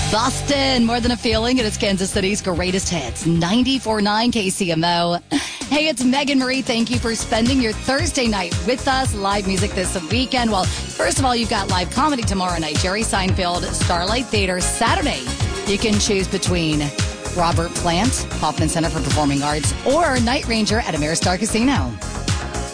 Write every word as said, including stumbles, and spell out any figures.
Boston, more than a feeling. It is Kansas City's greatest hits, ninety-four point nine K C M O. Hey, it's Megan Marie. Thank you for spending your Thursday night with us. Live music this weekend. Well, first of all, you've got live comedy tomorrow night. Jerry Seinfeld, Starlight Theater. Saturday, you can choose between Robert Plant, Hoffman Center for Performing Arts, or Night Ranger at Ameristar Casino.